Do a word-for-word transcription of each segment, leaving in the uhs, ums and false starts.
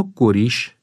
akkor is,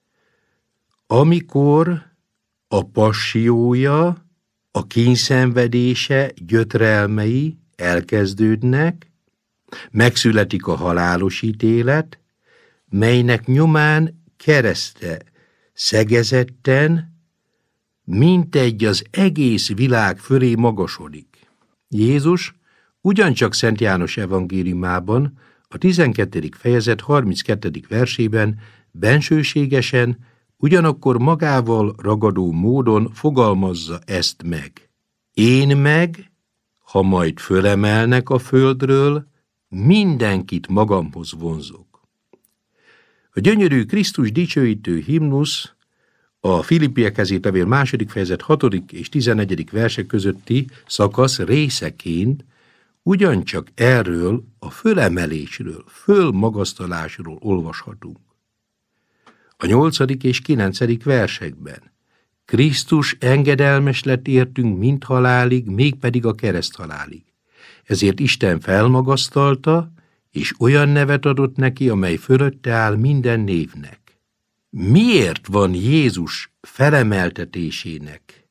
amikor a passziója, a kínszenvedése gyötrelmei elkezdődnek, megszületik a halálos ítélet, melynek nyomán keresztre szegezetten, mintegy az egész világ fölé magasodik. Jézus ugyancsak Szent János evangéliumában, a tizenkettedik fejezet harminckettedik versében bensőségesen, ugyanakkor magával ragadó módon fogalmazza ezt meg. Én meg, ha majd fölemelnek a földről, mindenkit magamhoz vonzok. A gyönyörű Krisztus dicsőítő himnusz a Filippiekhez írt levél második fejezet hatodik és tizennegyedik versek közötti szakasz részeként ugyancsak erről a fölemelésről, fölmagasztalásról olvashatunk. A nyolcadik és kilencedik versekben Krisztus engedelmes lett értünk mind halálig, mégpedig a kereszthalálig. Ezért Isten felmagasztalta, és olyan nevet adott neki, amely fölötte áll minden névnek. Miért van Jézus felemeltetésének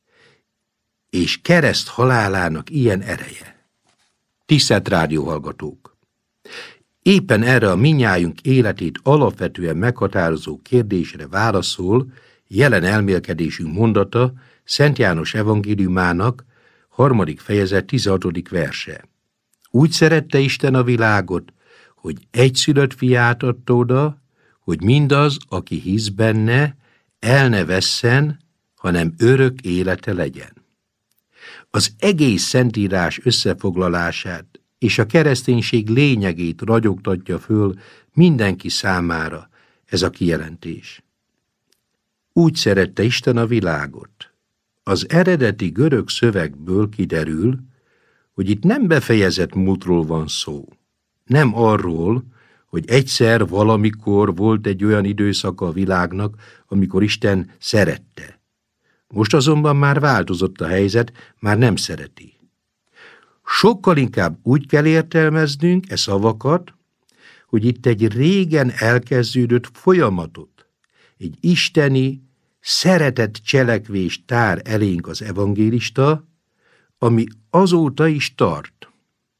és kereszt halálának ilyen ereje? Tisztelt rádióhallgatók! Éppen erre a mindnyájunk életét alapvetően meghatározó kérdésre válaszol jelen elmélkedésünk mondata Szent János evangéliumának harmadik fejezet tizenhatodik verse. Úgy szerette Isten a világot, hogy egyszülött fiát adta oda, hogy mindaz, aki hisz benne, el ne vesszen, hanem örök élete legyen. Az egész Szentírás összefoglalását és a kereszténység lényegét ragyogtatja föl mindenki számára ez a kijelentés. Úgy szerette Isten a világot. Az eredeti görög szövegből kiderül, hogy itt nem befejezett múltról van szó. Nem arról, hogy egyszer valamikor volt egy olyan időszaka a világnak, amikor Isten szerette. Most azonban már változott a helyzet, már nem szereti. Sokkal inkább úgy kell értelmeznünk e szavakat, hogy itt egy régen elkezdődött folyamatot, egy isteni szeretett cselekvést tár elénk az evangélista, ami azóta is tart.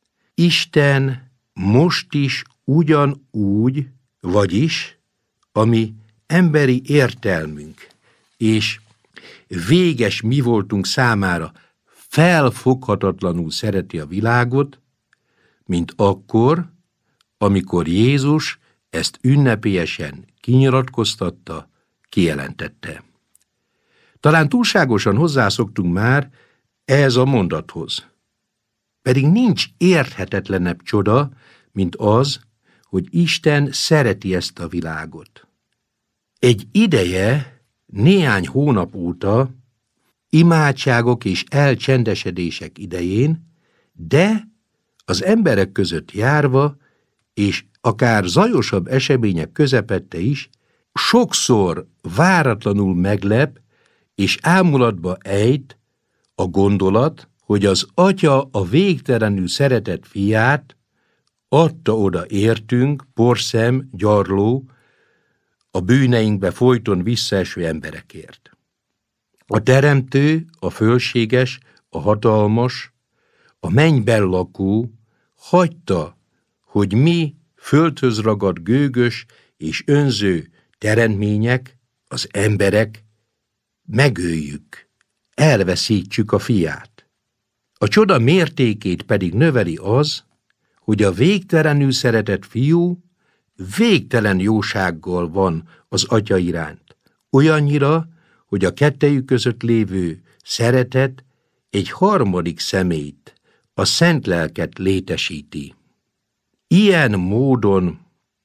Isten most is ugyanúgy, vagyis, ami emberi értelmünk és véges mi voltunk számára felfoghatatlanul szereti a világot, mint akkor, amikor Jézus ezt ünnepélyesen kinyilatkoztatta, kijelentette. Talán túlságosan hozzászoktunk már ehhez a mondathoz. Pedig nincs érthetetlenebb csoda, mint az, hogy Isten szereti ezt a világot. Egy ideje, néhány hónap óta, imádságok és elcsendesedések idején, de az emberek között járva, és akár zajosabb események közepette is, sokszor váratlanul meglep, és ámulatba ejt a gondolat, hogy az Atya a végtelenül szeretett fiát adta oda értünk, porszem, gyarló, a bűneinkbe folyton visszaeső emberekért. A teremtő, a fölséges, a hatalmas, a mennyben lakó hagyta, hogy mi földhöz ragadt gőgös és önző teremtmények, az emberek, megöljük, elveszítsük a fiát. A csoda mértékét pedig növeli az, hogy a végtelenül szeretett fiú végtelen jósággal van az Atya iránt, olyannyira, hogy a kettejük között lévő szeretet egy harmadik személyt, a Szent Lelket létesíti. Ilyen módon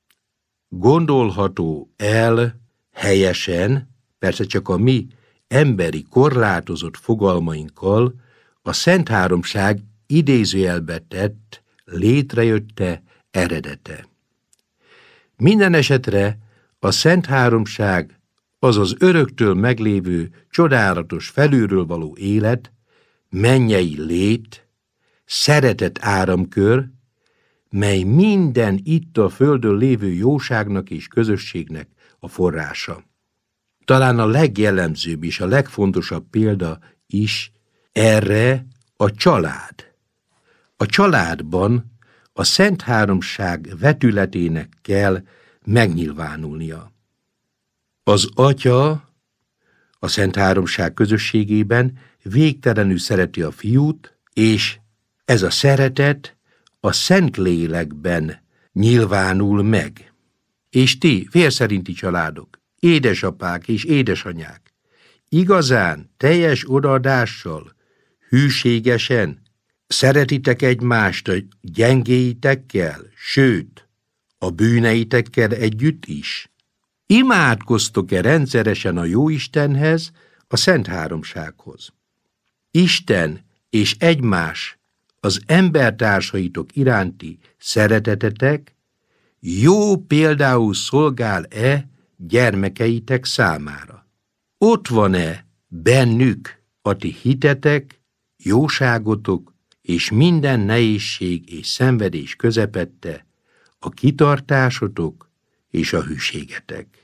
gondolható el helyesen, persze csak a mi emberi korlátozott fogalmainkkal, a Szent Háromság idézőjelbe tett, létrejötte eredete. Minden esetre a Szent Háromság, azaz öröktől meglévő csodálatos felülről való élet, mennyei lét, szeretet áramkör, mely minden itt a földön lévő jóságnak és közösségnek a forrása. Talán a legjellemzőbb és a legfontosabb példa is erre a család. A családban a Szent Háromság vetületének kell megnyilvánulnia. Az Atya a Szent Háromság közösségében végtelenül szereti a Fiút, és ez a szeretet a Szentlélekben nyilvánul meg. És ti, vérszerinti családok, édesapák és édesanyák, igazán, teljes odaadással, hűségesen szeretitek egymást a gyengéitekkel, sőt, a bűneitekkel együtt is? Imádkoztok-e rendszeresen a Jóistenhez, a Szent Háromsághoz? Isten és egymás, az embertársaitok iránti szeretetetek jó például szolgál-e gyermekeitek számára? Ott van-e bennük a ti hitetek, jóságotok és minden nehézség és szenvedés közepette a kitartásotok és a hűségetek?